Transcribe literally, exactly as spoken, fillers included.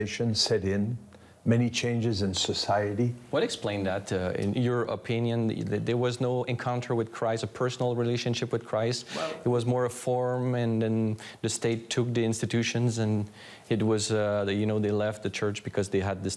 set in, many changes in society. What explained that, uh, in your opinion? That there was no encounter with Christ, a personal relationship with Christ. Well, it was more a form, and then the state took the institutions, and it was, uh, the, you know, they left the church because they had this